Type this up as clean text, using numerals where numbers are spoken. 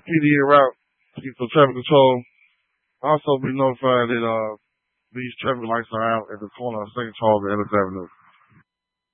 PD en route, keep the traffic control. Also be notified that these traffic lights are out at the corner of St. Charles and Ellis Avenue.